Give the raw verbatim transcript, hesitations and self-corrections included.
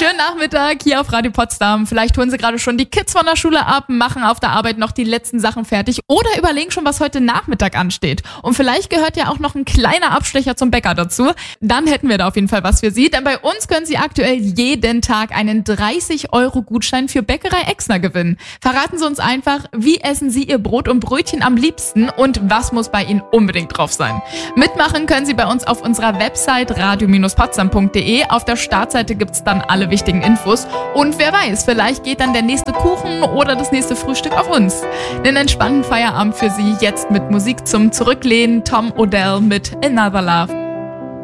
Schönen Nachmittag hier auf Radio Potsdam. Vielleicht holen Sie gerade schon die Kids von der Schule ab, machen auf der Arbeit noch die letzten Sachen fertig oder überlegen schon, was heute Nachmittag ansteht. Und vielleicht gehört ja auch noch ein kleiner Abstecher zum Bäcker dazu. Dann hätten wir da auf jeden Fall was für Sie. Denn bei uns können Sie aktuell jeden Tag einen dreißig Euro Gutschein für Bäckerei Exner gewinnen. Verraten Sie uns einfach, wie essen Sie Ihr Brot und Brötchen am liebsten und was muss bei Ihnen unbedingt drauf sein. Mitmachen können Sie bei uns auf unserer Website radio Bindestrich potsdam punkt de. Auf der Startseite gibt's dann alle wichtigen Infos. Und wer weiß, vielleicht geht dann der nächste Kuchen oder das nächste Frühstück auf uns. Den entspannten Feierabend für Sie jetzt mit Musik zum Zurücklehnen. Tom Odell mit Another Love.